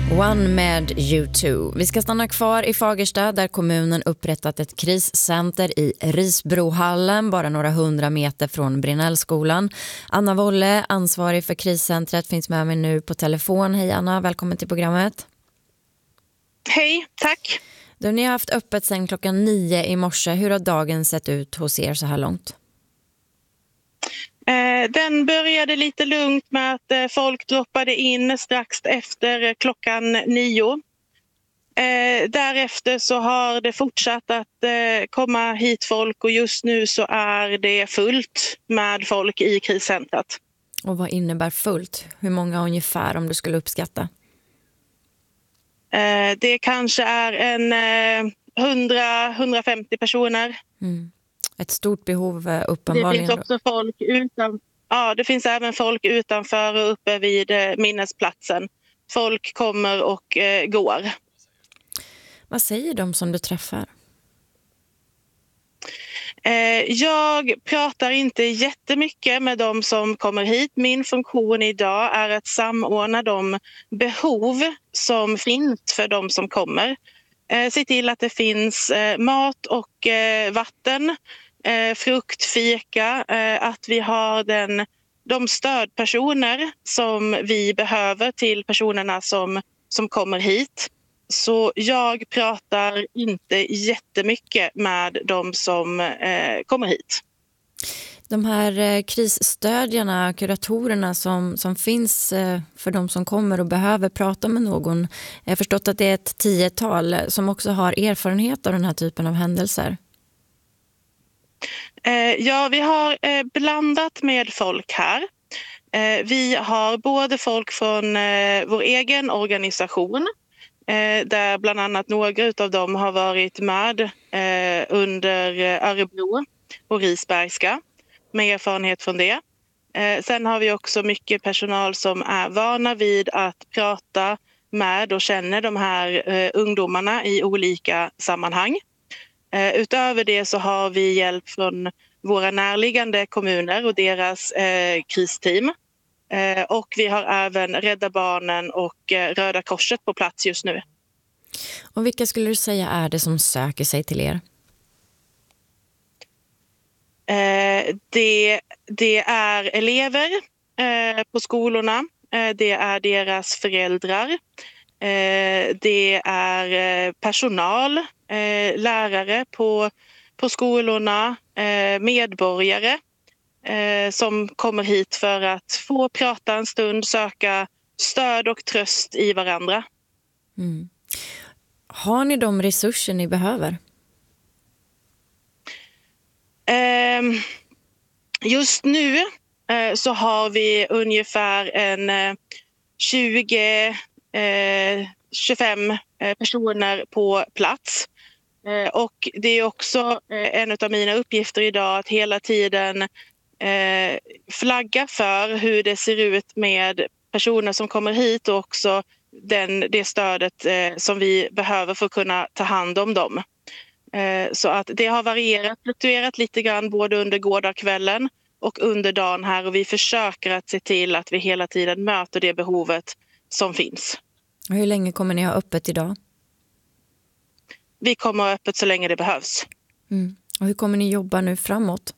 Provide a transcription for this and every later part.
One med U2. Vi ska stanna kvar i Fagersta där kommunen upprättat ett kriscenter i Risbrohallen, bara några 100 meter från Brinnellskolan. Anna Wolle, ansvarig för kriscentret, finns med mig nu på telefon. Hej Anna, välkommen till programmet. Hej, tack. Ni har haft öppet sedan klockan 9 i morse. Hur har dagen sett ut hos er så här långt? Den började lite lugnt med att folk droppade in strax efter klockan 9. Därefter så har det fortsatt att komma hit folk och just nu så är det fullt med folk i kriscentret. Och vad innebär fullt? Hur många ungefär om du skulle uppskatta? Det kanske är en 100-150 personer. Mm. Ett stort behov uppenbarligen. Det finns också folk det finns även folk utanför och uppe vid minnesplatsen. Folk kommer och går. Vad säger de som du träffar? Jag pratar inte jättemycket med de som kommer hit. Min funktion idag är att samordna de behov som finns för de som kommer. Se till att det finns mat och vatten, frukt, fika, att vi har de stödpersoner som vi behöver till personerna som kommer hit. Så jag pratar inte jättemycket med de som kommer hit. De här krisstödjarna, kuratorerna som finns för de som kommer och behöver prata med någon. Jag har förstått att det är ett 10-tal som också har erfarenhet av den här typen av händelser. Ja, vi har blandat med folk här. Vi har både folk från vår egen organisation, där bland annat några av dem har varit med under Örebro och Risbergska med erfarenhet från det. Sen har vi också mycket personal som är vana vid att prata med och känner de här ungdomarna i olika sammanhang. Utöver det så har vi hjälp från våra närliggande kommuner och deras kristeam. Och vi har även Rädda Barnen och Röda Korset på plats just nu. Och vilka skulle du säga är det som söker sig till er? Det är elever på skolorna. Det är deras föräldrar. Det är personal, lärare på skolorna, medborgare som kommer hit för att få prata en stund, söka stöd och tröst i varandra. Mm. Har ni de resurser ni behöver? Just nu så har vi ungefär en 20-25 personer på plats. Och det är också en av mina uppgifter idag att hela tiden flagga för hur det ser ut med personer som kommer hit och också det stödet som vi behöver för att kunna ta hand om dem. Så att det har fluktuerat lite grann både under gårdagskvällen och under dagen här och vi försöker att se till att vi hela tiden möter det behovet som finns. Och hur länge kommer ni ha öppet idag? Vi kommer ha öppet så länge det behövs. Mm. Och hur kommer ni jobba nu framåt?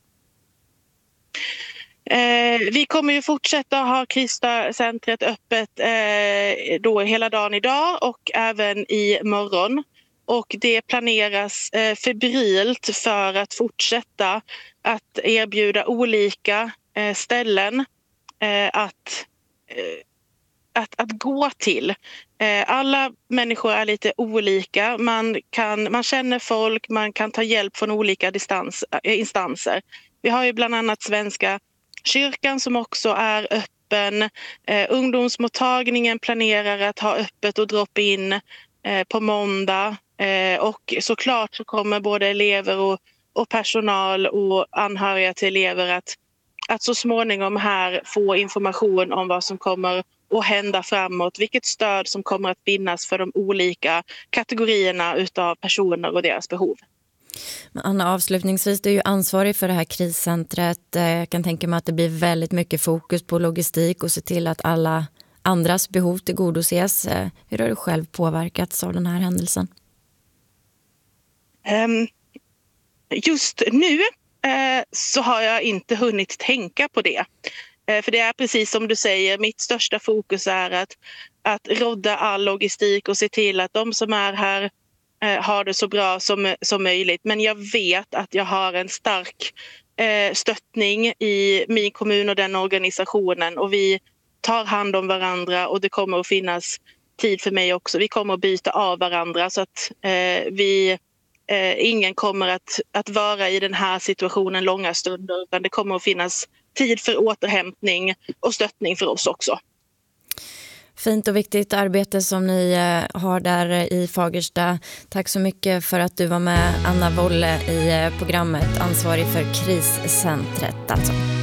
Vi kommer ju fortsätta ha kriscentret öppet då hela dagen idag och även i morgon. Och det planeras febrilt för att fortsätta att erbjuda olika ställen att gå till. Alla människor är lite olika. Man känner folk, man kan ta hjälp från olika instanser. Vi har ju bland annat Svenska kyrkan som också är öppen. Ungdomsmottagningen planerar att ha öppet och drop-in på måndag. Och såklart så kommer både elever och personal och anhöriga till elever att så småningom här få information om vad som kommer att hända framåt. Vilket stöd som kommer att finnas för de olika kategorierna utav personer och deras behov. Men Anna, avslutningsvis, du är ju ansvarig för det här kriscentret. Jag kan tänka mig att det blir väldigt mycket fokus på logistik och se till att alla andras behov tillgodoses. Hur har du själv påverkats av den här händelsen? Just nu så har jag inte hunnit tänka på det. För det är precis som du säger, mitt största fokus är att rodda all logistik och se till att de som är här har det så bra som möjligt. Men jag vet att jag har en stark stöttning i min kommun och den organisationen, och vi tar hand om varandra, och det kommer att finnas tid för mig också. Vi kommer att byta av varandra så att ingen kommer att vara i den här situationen långa stunder, utan det kommer att finnas tid för återhämtning och stöttning för oss också. Fint och viktigt arbete som ni har där i Fagersta. Tack så mycket för att du var med, Anna Wolle, i programmet, ansvarig för kriscentret alltså.